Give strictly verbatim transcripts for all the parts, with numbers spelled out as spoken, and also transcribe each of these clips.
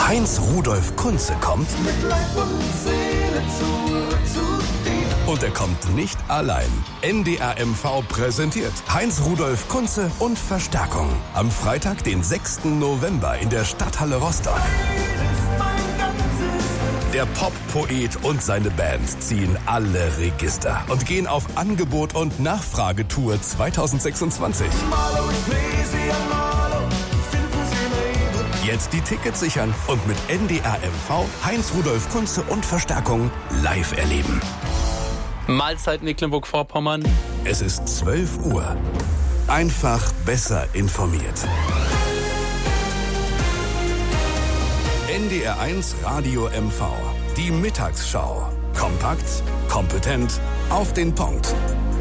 Heinz Rudolf Kunze kommt. Mit Leib und Seele zurück zu dir. Und er kommt nicht allein. N D R M V präsentiert Heinz Rudolf Kunze und Verstärkung. Am Freitag, den sechsten November in der Stadthalle Rostock. Der Pop-Poet und seine Band ziehen alle Register und gehen auf Angebot- und Nachfragetour zwanzig sechsundzwanzig. Jetzt die Tickets sichern und mit N D R M V Heinz Rudolf Kunze und Verstärkung live erleben. Mahlzeit Mecklenburg-Vorpommern. Es ist zwölf Uhr. Einfach besser informiert. N D R eins Radio M V. Die Mittagsschau. Kompakt, kompetent, auf den Punkt.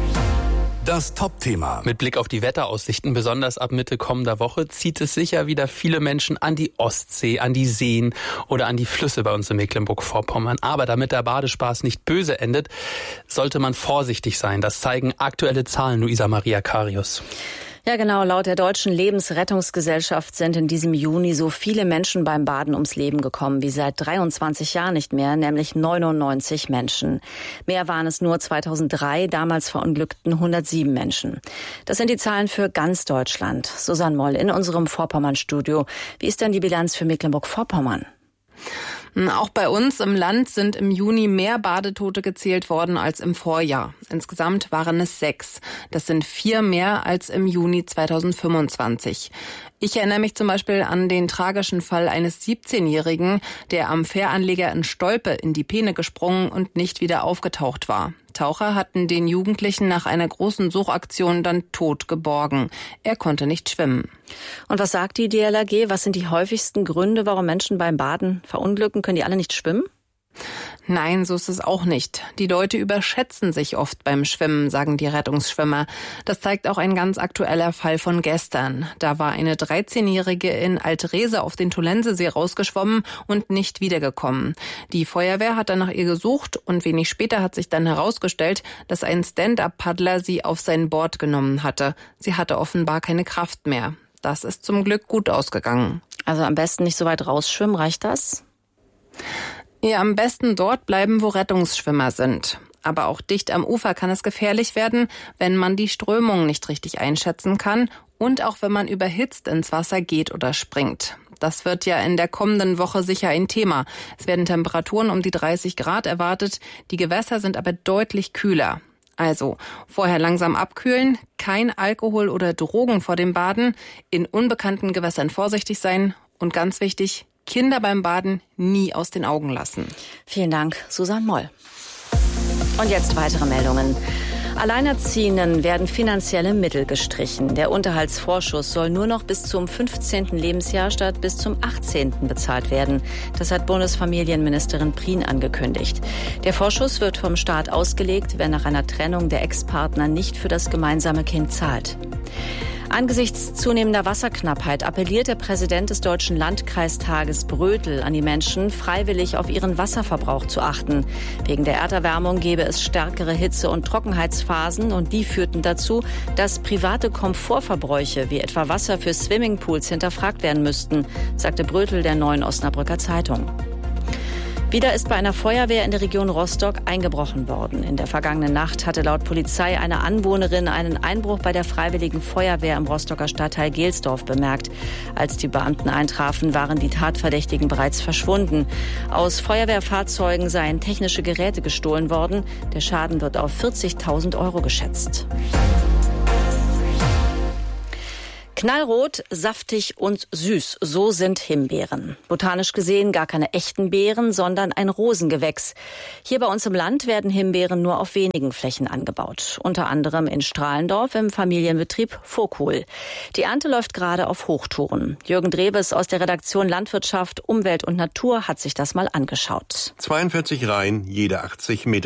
Das Top-Thema. Mit Blick auf die Wetteraussichten, besonders ab Mitte kommender Woche, zieht es sicher wieder viele Menschen an die Ostsee, an die Seen oder an die Flüsse bei uns in Mecklenburg-Vorpommern. Aber damit der Badespaß nicht böse endet, sollte man vorsichtig sein. Das zeigen aktuelle Zahlen, Luisa Maria Karius. Ja, genau. Laut der Deutschen Lebensrettungsgesellschaft sind in diesem Juni so viele Menschen beim Baden ums Leben gekommen wie seit dreiundzwanzig Jahren nicht mehr, nämlich neunundneunzig Menschen. Mehr waren es nur zweitausenddrei, damals verunglückten hundertsieben Menschen. Das sind die Zahlen für ganz Deutschland. Susanne Moll in unserem Vorpommern-Studio. Wie ist denn die Bilanz für Mecklenburg-Vorpommern? Auch bei uns im Land sind im Juni mehr Badetote gezählt worden als im Vorjahr. Insgesamt waren es sechs. Das sind vier mehr als im Juni zweitausendfünfundzwanzig. Ich erinnere mich zum Beispiel an den tragischen Fall eines siebzehnjährigen, der am Fähranleger in Stolpe in die Peene gesprungen und nicht wieder aufgetaucht war. Taucher hatten den Jugendlichen nach einer großen Suchaktion dann tot geborgen. Er konnte nicht schwimmen. Und was sagt die D L R G? Was sind die häufigsten Gründe, warum Menschen beim Baden verunglücken? Können die alle nicht schwimmen? Nein, so ist es auch nicht. Die Leute überschätzen sich oft beim Schwimmen, sagen die Rettungsschwimmer. Das zeigt auch ein ganz aktueller Fall von gestern. Da war eine dreizehnjährige in Altrese auf den Tolensesee rausgeschwommen und nicht wiedergekommen. Die Feuerwehr hat dann nach ihr gesucht und wenig später hat sich dann herausgestellt, dass ein Stand-up-Paddler sie auf sein Board genommen hatte. Sie hatte offenbar keine Kraft mehr. Das ist zum Glück gut ausgegangen. Also am besten nicht so weit rausschwimmen, reicht das? Ja, am besten dort bleiben, wo Rettungsschwimmer sind. Aber auch dicht am Ufer kann es gefährlich werden, wenn man die Strömung nicht richtig einschätzen kann und auch wenn man überhitzt ins Wasser geht oder springt. Das wird ja in der kommenden Woche sicher ein Thema. Es werden Temperaturen um die dreißig Grad erwartet, die Gewässer sind aber deutlich kühler. Also vorher langsam abkühlen, kein Alkohol oder Drogen vor dem Baden, in unbekannten Gewässern vorsichtig sein und ganz wichtig, Kinder beim Baden nie aus den Augen lassen. Vielen Dank, Susanne Moll. Und jetzt weitere Meldungen. Alleinerziehenden werden finanzielle Mittel gestrichen. Der Unterhaltsvorschuss soll nur noch bis zum fünfzehnten Lebensjahr statt bis zum achtzehnten bezahlt werden. Das hat Bundesfamilienministerin Prien angekündigt. Der Vorschuss wird vom Staat ausgelegt, wenn nach einer Trennung der Ex-Partner nicht für das gemeinsame Kind zahlt. Angesichts zunehmender Wasserknappheit appelliert der Präsident des Deutschen Landkreistages Brötel an die Menschen, freiwillig auf ihren Wasserverbrauch zu achten. Wegen der Erderwärmung gäbe es stärkere Hitze- und Trockenheitsphasen und die führten dazu, dass private Komfortverbräuche wie etwa Wasser für Swimmingpools hinterfragt werden müssten, sagte Brötel der Neuen Osnabrücker Zeitung. Wieder ist bei einer Feuerwehr in der Region Rostock eingebrochen worden. In der vergangenen Nacht hatte laut Polizei eine Anwohnerin einen Einbruch bei der Freiwilligen Feuerwehr im Rostocker Stadtteil Gelsdorf bemerkt. Als die Beamten eintrafen, waren die Tatverdächtigen bereits verschwunden. Aus Feuerwehrfahrzeugen seien technische Geräte gestohlen worden. Der Schaden wird auf vierzigtausend Euro geschätzt. Knallrot, saftig und süß, so sind Himbeeren. Botanisch gesehen gar keine echten Beeren, sondern ein Rosengewächs. Hier bei uns im Land werden Himbeeren nur auf wenigen Flächen angebaut. Unter anderem in Strahlendorf im Familienbetrieb Vogthuhl. Die Ernte läuft gerade auf Hochtouren. Jürgen Drebes aus der Redaktion Landwirtschaft, Umwelt und Natur hat sich das mal angeschaut. zweiundvierzig Reihen, jede achtzig Meter lang.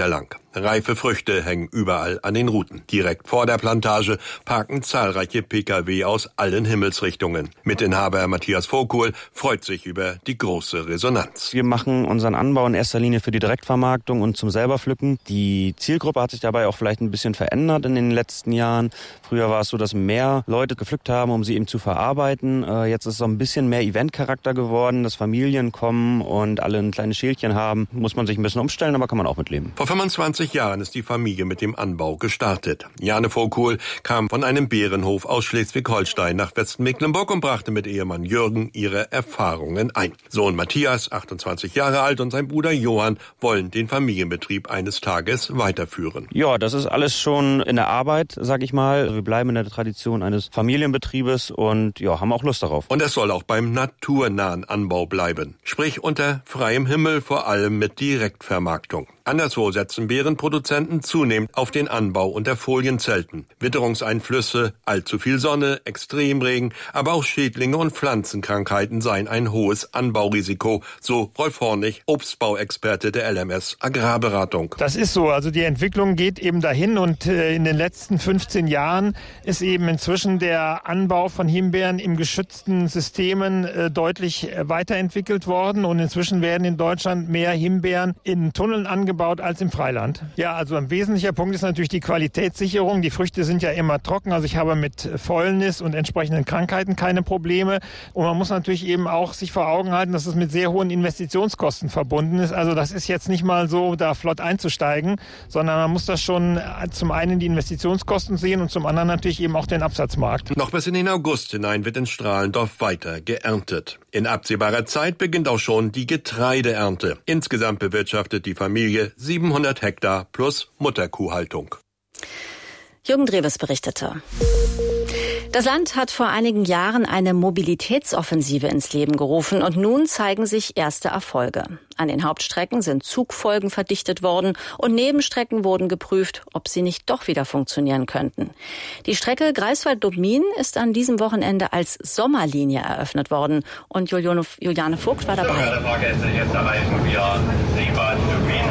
Reife Früchte hängen überall an den Routen. Direkt vor der Plantage parken zahlreiche Pkw aus allen Himmelsrichtungen. Mitinhaber Matthias Voghkohl freut sich über die große Resonanz. Wir machen unseren Anbau in erster Linie für die Direktvermarktung und zum Selberpflücken. Die Zielgruppe hat sich dabei auch vielleicht ein bisschen verändert in den letzten Jahren. Früher war es so, dass mehr Leute gepflückt haben, um sie eben zu verarbeiten. Jetzt ist es so ein bisschen mehr Eventcharakter geworden, dass Familien kommen und alle ein kleines Schälchen haben. Muss man sich ein bisschen umstellen, aber kann man auch mitleben. Vor fünfundzwanzig Jahren ist die Familie mit dem Anbau gestartet. Jane Voghkohl kam von einem Bärenhof aus Schleswig-Holstein nach Westmecklenburg und brachte mit Ehemann Jürgen ihre Erfahrungen ein. Sohn Matthias, achtundzwanzig Jahre alt, und sein Bruder Johann wollen den Familienbetrieb eines Tages weiterführen. Ja, das ist alles schon in der Arbeit, sag ich mal. Wir bleiben in der Tradition eines Familienbetriebes und ja, haben auch Lust darauf. Und es soll auch beim naturnahen Anbau bleiben. Sprich unter freiem Himmel, vor allem mit Direktvermarktung. Anderswo setzen Beerenproduzenten zunehmend auf den Anbau unter Folienzelten. Witterungseinflüsse, allzu viel Sonne, Extremregen, aber auch Schädlinge und Pflanzenkrankheiten seien ein hohes Anbaurisiko, so Rolf Hornig, Obstbauexperte der L M S Agrarberatung. Das ist so, also die Entwicklung geht eben dahin und äh, in den letzten fünfzehn Jahren ist eben inzwischen der Anbau von Himbeeren im geschützten Systemen äh, deutlich äh, weiterentwickelt worden und inzwischen werden in Deutschland mehr Himbeeren in Tunneln angebaut als im Freiland. Ja, also ein wesentlicher Punkt ist natürlich die Qualitätssicherung. Die Früchte sind ja immer trocken, also ich habe mit Fäulnis und entsprechenden Krankheiten keine Probleme. Und man muss natürlich eben auch sich vor Augen halten, dass es mit sehr hohen Investitionskosten verbunden ist. Also das ist jetzt nicht mal so, da flott einzusteigen, sondern man muss das schon zum einen die Investitionskosten sehen und zum anderen natürlich eben auch den Absatzmarkt. Noch bis in den August hinein wird in Strahlendorf weiter geerntet. In absehbarer Zeit beginnt auch schon die Getreideernte. Insgesamt bewirtschaftet die Familie siebenhundert Hektar plus Mutterkuhhaltung. Jürgen Dreves berichtete. Das Land hat vor einigen Jahren eine Mobilitätsoffensive ins Leben gerufen und nun zeigen sich erste Erfolge. An den Hauptstrecken sind Zugfolgen verdichtet worden und Nebenstrecken wurden geprüft, ob sie nicht doch wieder funktionieren könnten. Die Strecke Greifswald-Lubmin ist an diesem Wochenende als Sommerlinie eröffnet worden und Juliane, Juliane Vogt war dabei. Jetzt erreichen wir Seebad-Lubmin.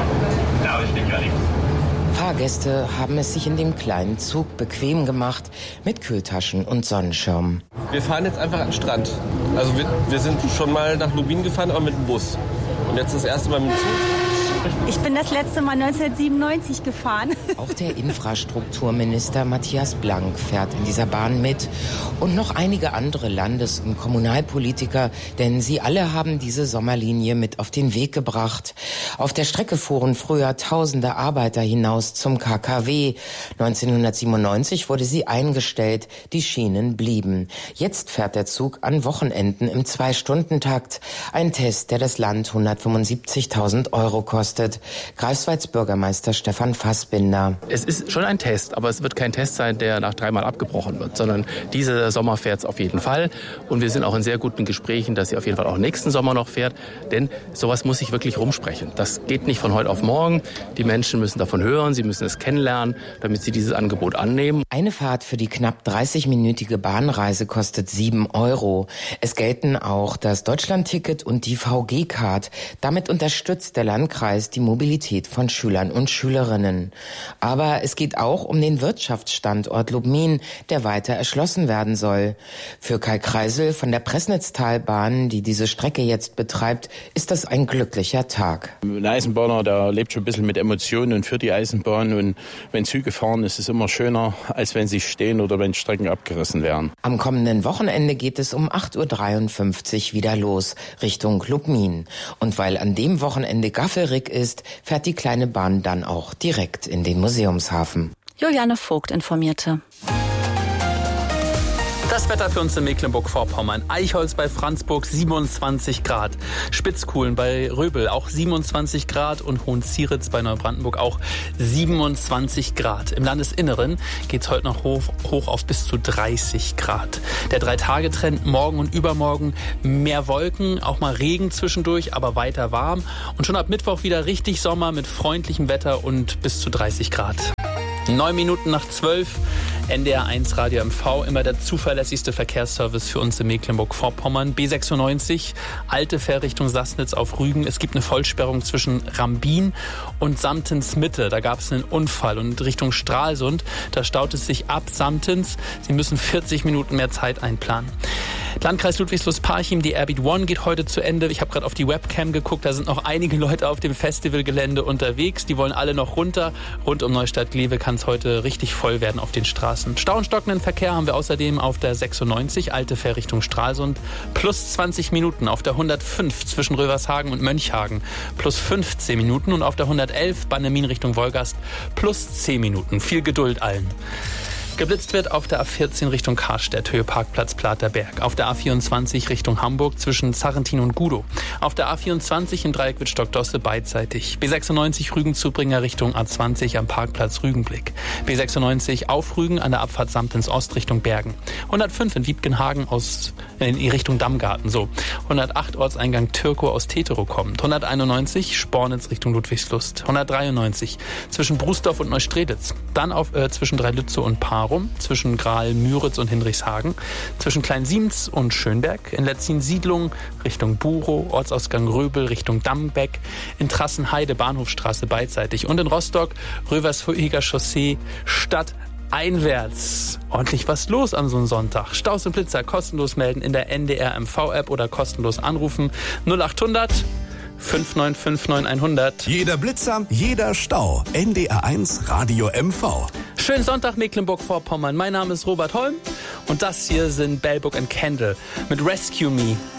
Fahrgäste haben es sich in dem kleinen Zug bequem gemacht mit Kühltaschen und Sonnenschirm. Wir fahren jetzt einfach an den Strand. Also wir, wir sind schon mal nach Lubmin gefahren, aber mit dem Bus. Und jetzt das erste Mal mit dem Zug. Ich bin das letzte Mal neunzehnhundertsiebenundneunzig gefahren. Auch der Infrastrukturminister Matthias Blank fährt in dieser Bahn mit. Und noch einige andere Landes- und Kommunalpolitiker, denn sie alle haben diese Sommerlinie mit auf den Weg gebracht. Auf der Strecke fuhren früher tausende Arbeiter hinaus zum K K W. neunzehnhundertsiebenundneunzig wurde sie eingestellt, die Schienen blieben. Jetzt fährt der Zug an Wochenenden im Zwei-Stunden-Takt. Ein Test, der das Land hundertfünfundsiebzigtausend Euro kostet. Greifswalds Bürgermeister Stefan Fassbinder. Es ist schon ein Test, aber es wird kein Test sein, der nach dreimal abgebrochen wird, sondern dieser Sommer fährt es auf jeden Fall. Und wir sind auch in sehr guten Gesprächen, dass sie auf jeden Fall auch nächsten Sommer noch fährt. Denn sowas muss sich wirklich rumsprechen. Das geht nicht von heute auf morgen. Die Menschen müssen davon hören, sie müssen es kennenlernen, damit sie dieses Angebot annehmen. Eine Fahrt für die knapp dreißigminütige Bahnreise kostet sieben Euro. Es gelten auch das Deutschlandticket und die V G-Card. Damit unterstützt der Landkreis die Mobilität von Schülern und Schülerinnen. Aber es geht auch um den Wirtschaftsstandort Lubmin, der weiter erschlossen werden soll. Für Kai Kreisel von der Pressnitztalbahn, die diese Strecke jetzt betreibt, ist das ein glücklicher Tag. Ein Eisenbahner, der lebt schon ein bisschen mit Emotionen und für die Eisenbahn. Und wenn Züge fahren, ist es immer schöner, als wenn sie stehen oder wenn Strecken abgerissen werden. Am kommenden Wochenende geht es um acht Uhr dreiundfünfzig wieder los, Richtung Lubmin. Und weil an dem Wochenende Gaffelrig ist, fährt die kleine Bahn dann auch direkt in den Museumshafen. Juliane Vogt informierte. Das Wetter für uns in Mecklenburg-Vorpommern. Eichholz bei Franzburg siebenundzwanzig Grad. Spitzkuhlen bei Röbel auch siebenundzwanzig Grad und Hohenzieritz bei Neubrandenburg auch siebenundzwanzig Grad. Im Landesinneren geht es heute noch hoch, hoch auf bis zu dreißig Grad. Der Drei-Tage-Trend morgen und übermorgen mehr Wolken, auch mal Regen zwischendurch, aber weiter warm. Und schon ab Mittwoch wieder richtig Sommer mit freundlichem Wetter und bis zu dreißig Grad. Neun Minuten nach zwölf, N D R eins Radio M V, immer der zuverlässigste Verkehrsservice für uns in Mecklenburg-Vorpommern. B sechsundneunzig, alte Fährrichtung Sassnitz auf Rügen. Es gibt eine Vollsperrung zwischen Rambin und Samtens Mitte. Da gab es einen Unfall. Und Richtung Stralsund, da staut es sich ab Samtens. Sie müssen vierzig Minuten mehr Zeit einplanen. Landkreis Ludwigslust-Parchim, die Airbeat One geht heute zu Ende. Ich habe gerade auf die Webcam geguckt, da sind noch einige Leute auf dem Festivalgelände unterwegs. Die wollen alle noch runter. Rund um Neustadt-Glewe kann es heute richtig voll werden auf den Straßen. Stau und stockenden Verkehr haben wir außerdem auf der sechsundneunzig, alte Fährrichtung Stralsund. Plus zwanzig Minuten auf der hundertfünf zwischen Rövershagen und Mönchhagen. Plus fünfzehn Minuten und auf der hundertelf Bannemin Richtung Wolgast. Plus zehn Minuten. Viel Geduld allen. Geblitzt wird auf der A vierzehn Richtung Karstedt, Höhe Parkplatz Platerberg. Auf der A vierundzwanzig Richtung Hamburg zwischen Zarrentin und Gudow. Auf der A vierundzwanzig im Dreieck Wittstock-Dosse beidseitig. B sechsundneunzig Rügen-Zubringer Richtung A zwanzig am Parkplatz Rügenblick. B sechsundneunzig auf Rügen an der Abfahrt Samtens Ost Richtung Bergen. hundertfünf in Wiebkenhagen aus, in Richtung Dammgarten. So. hundertacht Ortseingang Türkow aus Teterow kommt. hunderteinundneunzig Spornitz Richtung Ludwigslust. hundertdreiundneunzig zwischen Brusdorf und Neustrelitz. Dann auf, äh, zwischen Dreilützow und Parum. Zwischen Graal, Müritz und Hinrichshagen, zwischen Kleinsiemens und Schönberg, in Letzin-Siedlung Richtung Burow, Ortsausgang Röbel Richtung Dammbeck, in Trassenheide Bahnhofstraße beidseitig und in Rostock Rövershoeger Chaussee Stadt einwärts. Ordentlich was los an so einem Sonntag. Staus und Blitzer kostenlos melden in der N D R M V-App oder kostenlos anrufen null achthundert fünf neun fünf neun hundert. Jeder Blitzer, jeder Stau. N D R eins Radio M V. Schönen Sonntag Mecklenburg-Vorpommern. Mein Name ist Robert Holm und das hier sind Bell Book and Candle mit Rescue Me.